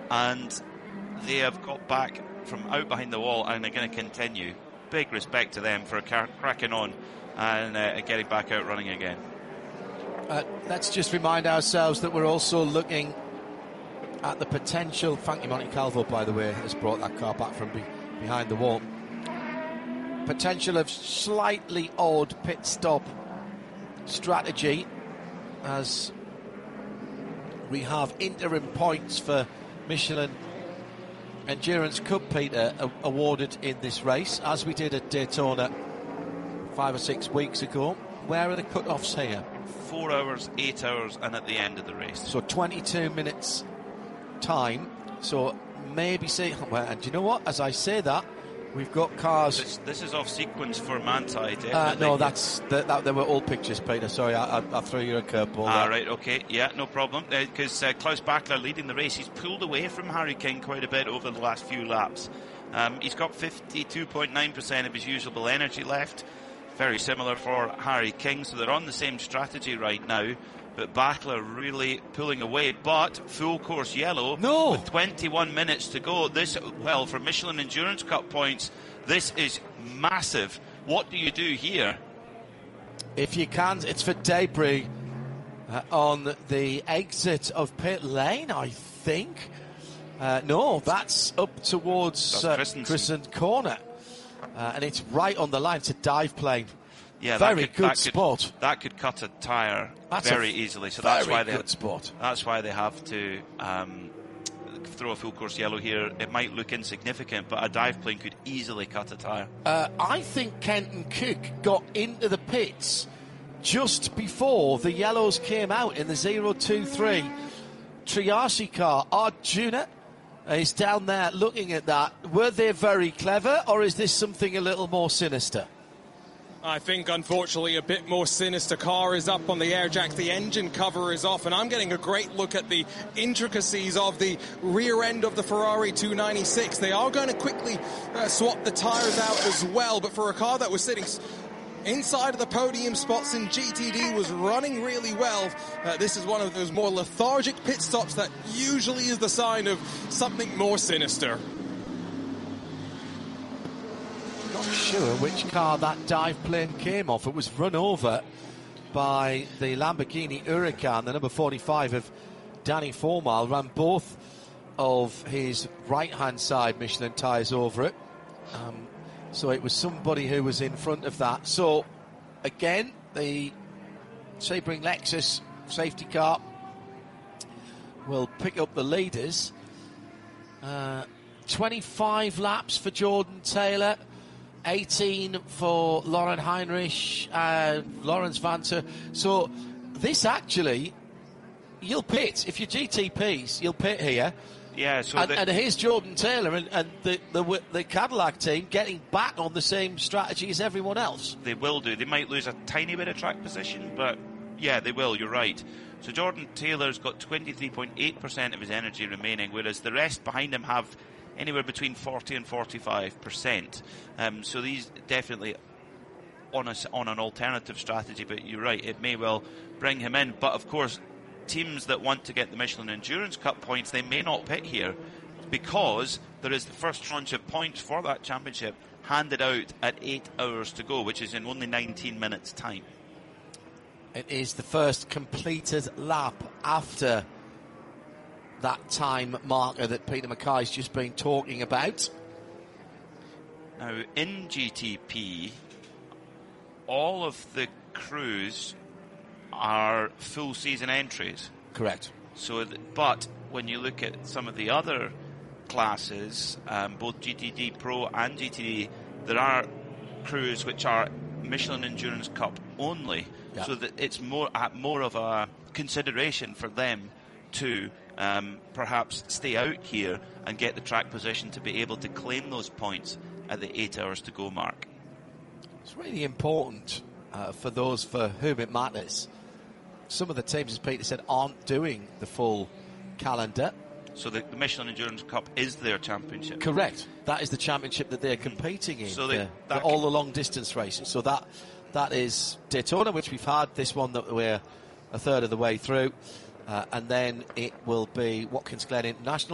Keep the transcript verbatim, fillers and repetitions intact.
and they have got back from out behind the wall and are going to continue. Big respect to them for car- cracking on and uh, getting back out running again. Uh, let's just remind ourselves that we're also looking at the potential. Funky Monte Calvo, by the way, has brought that car back from be- behind the wall. Potential of slightly odd pit stop strategy as we have interim points for Michelin Endurance Cup, Peter, a- awarded in this race, as we did at Daytona five or six weeks ago. Where are the cut-offs here? Four hours, eight hours, and at the end of the race. So twenty-two minutes time. So maybe say, well, and do you know what? As I say that, we've got cars. This, this is off sequence for Manti, definitely. Uh, no, that's the, that. They were old pictures, Peter. Sorry, I, I, I threw you a curveball. Ah, right, okay, yeah, no problem. Because uh, uh, Klaus Bachler leading the race, he's pulled away from Harry King quite a bit over the last few laps. Um, he's got fifty-two point nine percent of his usable energy left. Very similar for Harry King, so they're on the same strategy right now. But Bachler really pulling away. But full course yellow no. with twenty-one minutes to go. This, well, for Michelin Endurance Cup points, this is massive. What do you do here? If you can, it's for debris uh, on the exit of pit lane, I think. Uh, no, that's up towards that's uh, Crescent Corner. Uh, and it's right on the line. It's a dive plane. Yeah, very that could, good that spot. Could, that could cut a tyre that's very a easily. So very that's why they good spot. That's why they have to um, throw a full course yellow here. It might look insignificant, but a dive plane could easily cut a tyre. Uh, I think Kenton Cook got into the pits just before the yellows came out in the zero two three Triashi car. Arjuna is down there looking at that. Were they very clever, or is this something a little more sinister? I think, unfortunately, a bit more sinister. Car is up on the air jacks, the engine cover is off, and I'm getting a great look at the intricacies of the rear end of the Ferrari two ninety-six. They are going to quickly uh, swap the tyres out as well, but for a car that was sitting inside of the podium spots in G T D was running really well, uh, this is one of those more lethargic pit stops that usually is the sign of something more sinister. Not sure which car that dive plane came off. It was run over by the Lamborghini Huracan. The number forty-five of Danny Formal ran both of his right-hand side Michelin tyres over it. Um, so it was somebody who was in front of that. So, again, the Sebring Lexus safety car will pick up the leaders. Uh, twenty-five laps for Jordan Taylor. eighteen for Lauren Heinrich and Lawrence Venter. So this actually, you'll pit. If you're G T Ps, you'll pit here. Yeah, so and, the, and here's Jordan Taylor and, and the, the the Cadillac team getting back on the same strategy as everyone else. They will do. They might lose a tiny bit of track position, but yeah, they will. You're right. So Jordan Taylor's got twenty-three point eight percent of his energy remaining, whereas the rest behind him have anywhere between forty and forty-five percent. Um, so these definitely on, a, on an alternative strategy, but you're right, it may well bring him in. But of course, teams that want to get the Michelin Endurance Cup points, they may not pit here because there is the first tranche of points for that championship handed out at eight hours to go, which is in only nineteen minutes time. It is the first completed lap after that time marker that Peter Mackay's just been talking about. Now, in G T P, all of the crews are full season entries. Correct. So, th- but when you look at some of the other classes, um, both G T D Pro and G T D, there are crews which are Michelin Endurance Cup only. Yeah. So that it's more uh, more of a consideration for them to um, perhaps stay out here and get the track position to be able to claim those points at the eight hours to go mark. It's really important uh, for those for whom it matters. Some of the teams, as Peter said, aren't doing the full calendar. So the, the Michelin Endurance Cup is their championship. Correct. That is the championship that they're competing in. So they, the, that the, all the long distance races. So that that is Daytona, which we've had. This one that we're a third of the way through. Uh, and then it will be Watkins Glen International.